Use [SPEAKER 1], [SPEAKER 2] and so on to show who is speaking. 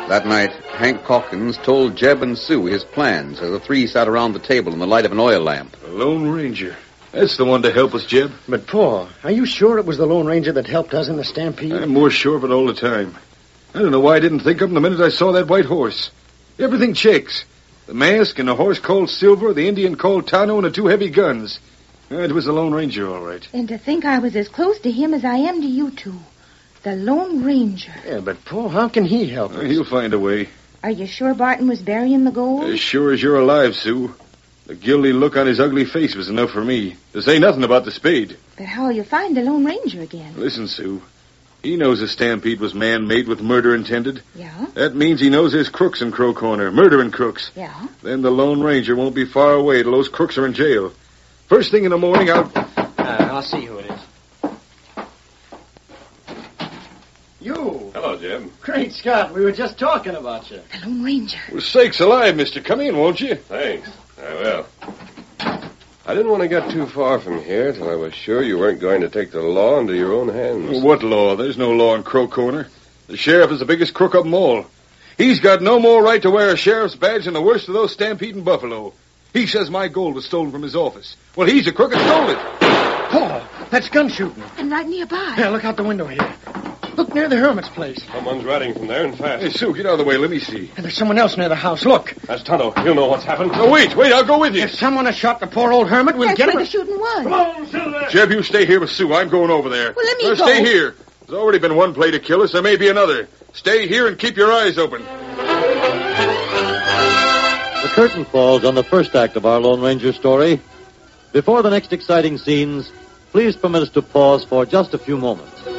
[SPEAKER 1] That night, Hank Calkins told Jeb and Sue his plans as the three sat around the table in the light of an oil lamp.
[SPEAKER 2] The Lone Ranger. That's the one to help us, Jeb.
[SPEAKER 3] But, Pa, are you sure it was the Lone Ranger that helped us in the stampede?
[SPEAKER 2] I'm more sure of it all the time. I don't know why I didn't think of him the minute I saw that white horse. Everything checks. The mask and the horse called Silver, the Indian called Tano, and the two heavy guns. It was the Lone Ranger, all right.
[SPEAKER 4] And to think I was as close to him as I am to you two. The Lone Ranger.
[SPEAKER 3] Yeah, but, Pa, how can he help us?
[SPEAKER 2] He'll find a way.
[SPEAKER 4] Are you sure Barton was burying the gold?
[SPEAKER 2] As sure as you're alive, Sue. The guilty look on his ugly face was enough for me. To say nothing about the spade.
[SPEAKER 4] But how'll you find the Lone Ranger again?
[SPEAKER 2] Listen, Sue. He knows the stampede was man-made with murder intended.
[SPEAKER 4] Yeah?
[SPEAKER 2] That means he knows there's crooks in Crow Corner, murdering crooks.
[SPEAKER 4] Yeah?
[SPEAKER 2] Then the Lone Ranger won't be far away till those crooks are in jail. First thing in the morning,
[SPEAKER 3] I'll see who it is. You.
[SPEAKER 5] Hello, Jim.
[SPEAKER 3] Great Scott, we were just talking about you.
[SPEAKER 4] The Lone Ranger.
[SPEAKER 2] Well, sakes alive, mister. Come in, won't you?
[SPEAKER 5] Thanks. I will. I didn't want to get too far from here till I was sure you weren't going to take the law into your own hands.
[SPEAKER 2] What law? There's no law in Crow Corner. The sheriff is the biggest crook of them all. He's got no more right to wear a sheriff's badge than the worst of those stampeding buffalo. He says my gold was stolen from his office. Well, he's a crook and stole it.
[SPEAKER 3] Pa, that's gun shooting.
[SPEAKER 4] And right nearby.
[SPEAKER 3] Yeah, look out the window here. Look near the hermit's place.
[SPEAKER 5] Someone's riding from there and fast.
[SPEAKER 2] Hey, Sue, get out of the way. Let me see.
[SPEAKER 3] And there's someone else near the house. Look.
[SPEAKER 5] That's Tonto. He'll know what's happened.
[SPEAKER 2] No, wait. I'll go with you.
[SPEAKER 3] If someone has shot the poor old hermit, we'll
[SPEAKER 4] That's
[SPEAKER 3] get
[SPEAKER 4] where
[SPEAKER 3] him.
[SPEAKER 4] the shooting was.
[SPEAKER 3] Come on, Silver.
[SPEAKER 2] Jeb, you stay here with Sue. I'm going over there.
[SPEAKER 4] Well, let me
[SPEAKER 2] Now,
[SPEAKER 4] go.
[SPEAKER 2] stay here. There's already been one play to kill us. There may be another. Stay here and keep your eyes open.
[SPEAKER 6] The curtain falls on the first act of our Lone Ranger story. Before the next exciting scenes, please permit us to pause for just a few moments.